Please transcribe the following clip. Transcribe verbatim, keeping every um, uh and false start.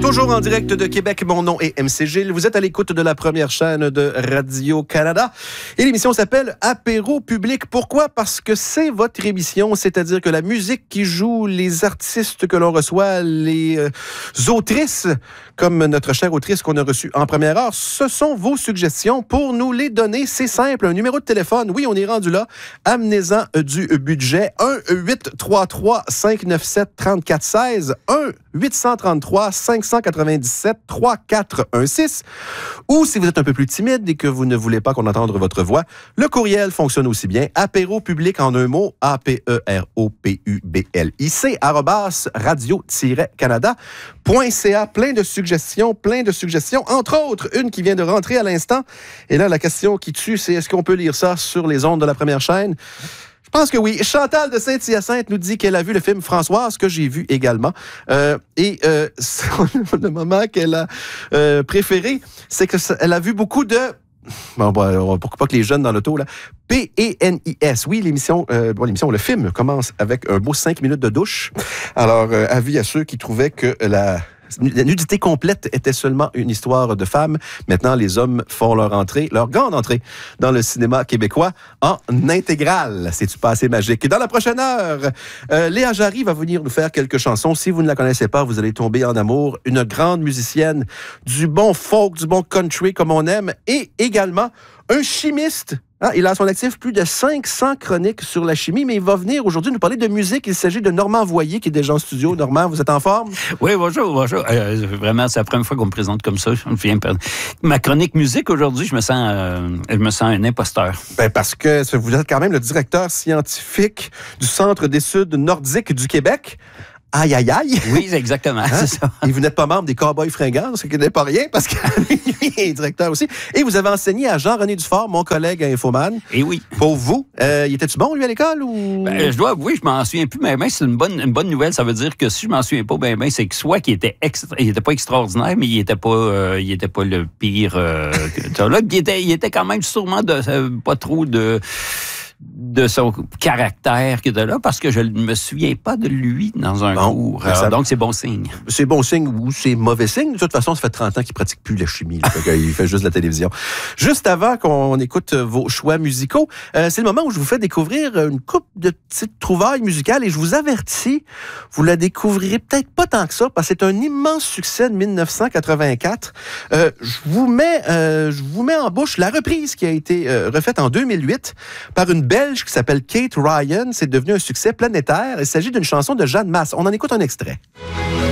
Toujours en direct de Québec, mon nom est M C Gilles. Vous êtes à l'écoute de la première chaîne de Radio-Canada. Et l'émission s'appelle Apéro Public. Pourquoi? Parce que c'est votre émission, c'est-à-dire que la musique qui joue, les artistes que l'on reçoit, les euh, autrices, comme notre chère autrice qu'on a reçue en première heure, ce sont vos suggestions pour nous les donner. C'est simple, un numéro de téléphone. Oui, on est rendu là. Amenez-en du budget. un huit trois trois cinq neuf sept trois quatre un six. un huit trois trois cinq neuf sept trois quatre un six. Ou si vous êtes un peu plus timide et que vous ne voulez pas qu'on entende votre voix, le courriel fonctionne aussi bien. Apéro public en un mot, A P E R O P U B L I C, arrobas radio-canada point C A. Plein de suggestions, plein de suggestions. Entre autres, une qui vient de rentrer à l'instant. Et là, la question qui tue, c'est est-ce qu'on peut lire ça sur les ondes de la première chaîne? Je pense que oui. Chantal de Saint-Hyacinthe nous dit qu'elle a vu le film Françoise, que j'ai vu également. Euh, et euh, le moment qu'elle a euh, préféré, c'est qu'elle a vu beaucoup de... Bon, bon, pourquoi pas que les jeunes dans l'auto, là. P E N I S. Oui, l'émission, euh, bon, l'émission, le film commence avec un beau cinq minutes de douche. Alors, euh, avis à ceux qui trouvaient que la... La nudité complète était seulement une histoire de femmes. Maintenant, les hommes font leur entrée, leur grande entrée dans le cinéma québécois en intégrale. C'est-tu pas assez magique? Et dans la prochaine heure, euh, Léa Jarry va venir nous faire quelques chansons. Si vous ne la connaissez pas, vous allez tomber en amour. Une grande musicienne, du bon folk, du bon country comme on aime, et également un chimiste. Ah, il a à son actif plus de cinq cents chroniques sur la chimie, mais il va venir aujourd'hui nous parler de musique. Il s'agit de Normand Voyer, qui est déjà en studio. Normand, vous êtes en forme? Oui, bonjour, bonjour. Euh, vraiment, c'est la première fois qu'on me présente comme ça. Je viens perdre. Ma chronique musique, aujourd'hui, je me sens euh, je me sens un imposteur. Ben parce que vous êtes quand même le directeur scientifique du Centre d'études nordiques du Québec. Aïe, aïe, aïe! Oui, exactement, hein? C'est ça. Et vous n'êtes pas membre des Cowboys fringants, ce qui n'est pas rien, parce que lui est directeur aussi. Et vous avez enseigné à Jean-René Dufort, mon collègue à Infoman. Et oui. Pour vous. Euh, il était-tu bon, lui, à l'école? Ou... Ben, je dois avouer, je m'en souviens plus, mais ben, c'est une bonne, une bonne nouvelle. Ça veut dire que si je m'en souviens pas, ben, ben, c'est que soit qu'il était, extra... il était pas extraordinaire, mais il était pas, euh, il était pas le pire. Euh, que... Là, il était, il était quand même sûrement de, euh, pas trop de... de son caractère que de là, parce que je ne me souviens pas de lui dans un bon, cours. Alors, ça, donc, c'est bon signe. C'est bon signe ou c'est mauvais signe. De toute façon, ça fait trente ans qu'il ne pratique plus la chimie. Là, il fait juste de la télévision. Juste avant qu'on écoute vos choix musicaux, euh, c'est le moment où je vous fais découvrir une couple de petites trouvailles musicales et je vous avertis, vous la découvrirez peut-être pas tant que ça, parce que c'est un immense succès de dix-neuf cent quatre-vingt-quatre. Euh, je vous mets, euh, je vous mets en bouche la reprise qui a été euh, refaite en deux mille huit par une Belge qui s'appelle Kate Ryan. C'est devenu un succès planétaire. Il s'agit d'une chanson de Jeanne Masse. On en écoute un extrait.